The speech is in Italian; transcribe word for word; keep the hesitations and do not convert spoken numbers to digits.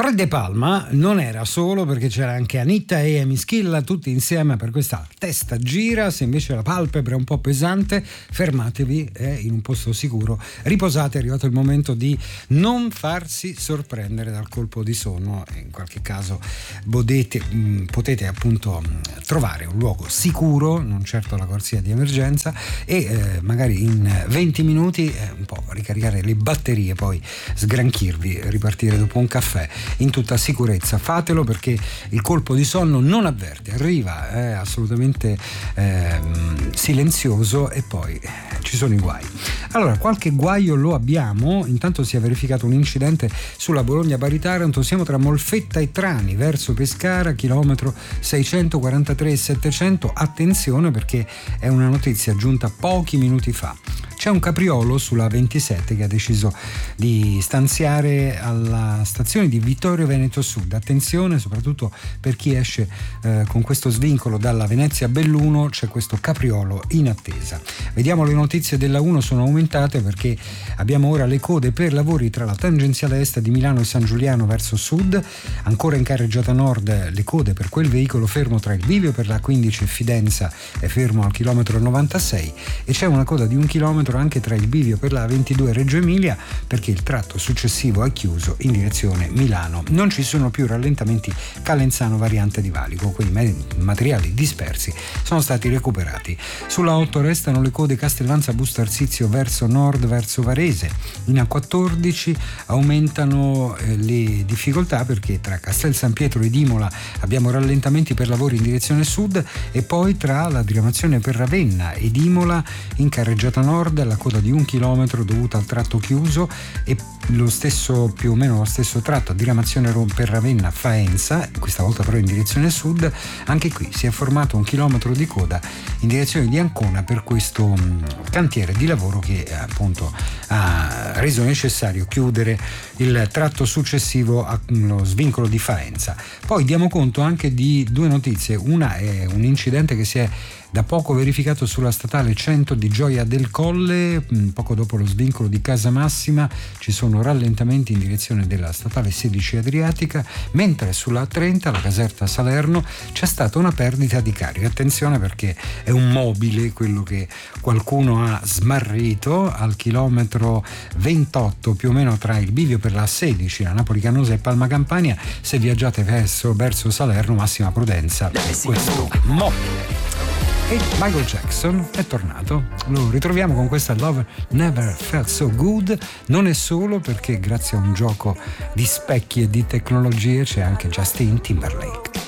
Troy De Palma non era solo, perché c'era anche Anitta e Amy Schilla tutti insieme per questa Testa gira. Se invece la palpebra è un po' pesante, fermatevi, è in un posto sicuro, riposate, è arrivato il momento di non farsi sorprendere dal colpo di sonno. In qualche caso bodete, potete appunto trovare un luogo sicuro, non certo la corsia di emergenza, e eh, magari in venti minuti eh, un po' ricaricare le batterie, poi sgranchirvi, ripartire dopo un caffè in tutta sicurezza. Fatelo, perché il colpo di sonno non avverte, arriva, è assolutamente eh, silenzioso e poi ci sono i guai. Allora, qualche guaio lo abbiamo. Intanto si è verificato un incidente sulla Bologna-Bari-Taranto, siamo tra Molfetta e Trani verso Pescara, chilometro seicentoquarantatré e settecento. Attenzione, perché è una notizia giunta pochi minuti fa. C'è un capriolo sulla ventisette che ha deciso di stanziare alla stazione di Vittorio Veneto Sud. Attenzione, soprattutto per chi esce eh, con questo svincolo dalla Venezia Belluno, c'è questo capriolo in attesa. Vediamo, le notizie della uno sono aumentate perché abbiamo ora le code per lavori tra la tangenziale est di Milano e San Giuliano verso sud. Ancora in carreggiata nord le code per quel veicolo fermo tra il bivio per la quindici e Fidenza, è fermo al chilometro novantasei, e c'è una coda di un chilometro anche tra il bivio per la ventidue e Reggio Emilia, perché il tratto successivo è chiuso in direzione Milano. Non ci sono più rallentamenti Calenzano variante di Valico, quei materiali dispersi sono stati recuperati. Sulla otto restano le code Castellanza Busto Arsizio verso nord verso Varese. In A quattordici aumentano eh, le difficoltà perché tra Castel San Pietro ed Imola abbiamo rallentamenti per lavori in direzione sud, e poi tra la diramazione per Ravenna ed Imola in carreggiata nord la coda di un chilometro dovuta al tratto chiuso, e lo stesso, più o meno lo stesso tratto a diramazione per Ravenna Faenza, questa volta però in direzione sud. Anche qui si è formato un chilometro di coda in direzione di Ancona per questo mh, cantiere di lavoro che appunto ha reso necessario chiudere il tratto successivo allo svincolo di Faenza. Poi diamo conto anche di due notizie. Una è un incidente che si è da poco verificato sulla statale cento di Gioia del Colle, poco dopo lo svincolo di Casamassima ci sono rallentamenti in direzione della statale sedici Adriatica, mentre sulla trenta, la Caserta Salerno, c'è stata una perdita di carica. Attenzione, perché è un mobile quello che qualcuno ha smarrito al chilometro ventotto, più o meno tra il bivio per la sedici, la Napoli Canosa e Palma Campania. Se viaggiate verso, verso Salerno, massima prudenza, questo mobile. E Michael Jackson è tornato, lo ritroviamo con questa Love Never Felt So Good. Non è solo, perché grazie a un gioco di specchi e di tecnologie c'è anche Justin Timberlake.